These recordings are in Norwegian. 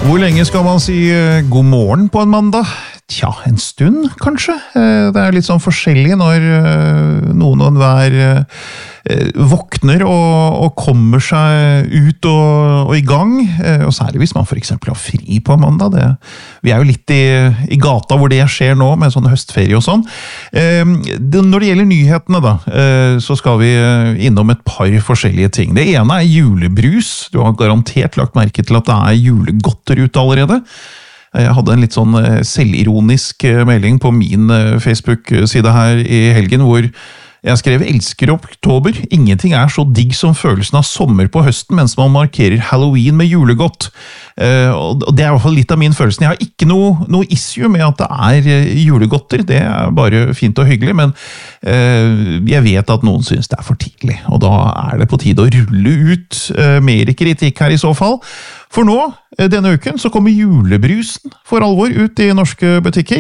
Hvor lenge skal man si god morgen på en mandag? Tja, en stund kanskje. Det litt sånn forskjellig når noen og hver våkner og kommer seg ut og i gang. Og særlig hvis man for eksempel har fri på en mandag. Vi jo litt i gata hvor det skjer nå med sånn høstferie og sånn. Når det gjelder nyhetene da, så skal vi innom et par forskjellige ting. Det ene julebrus. Du har garantert lagt merke til at det julegodter ute allerede. Jeg hadde en litt sånn selvironisk melding på min Facebook-side her i helgen, hvor jeg skrev «Elsker oktober. Ingenting så digg som følelsen av sommer på høsten, mens man markerer Halloween med julegodt». Og det I hvert fall litt av min følelse. Jeg har ikke noe issue med at det julegodter. Det bare fint og hyggelig, men jeg vet at noen synes det for tidlig. Og da det på tide å rulle ut mer kritikk her I så fall. For nå, denne uken, så kommer julebrusen for alvor ut I norske butikker.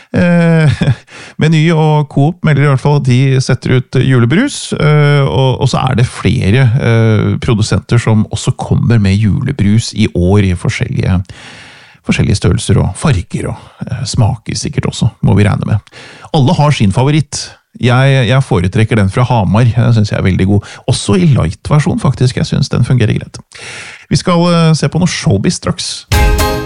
Meny og Coop melder I hvert fall at de setter ut julebrus, og så det flere produsenter som også kommer med julebrus I år I forskjellige størrelser og farger og smaker sikkert også, må vi regne med. Alle har sin favoritt. Jeg foretrekker den fra Hamar, den synes jeg veldig god. Også I light-versjon faktisk, jeg synes den fungerer greit. Vi skal se på noe showbiz straks.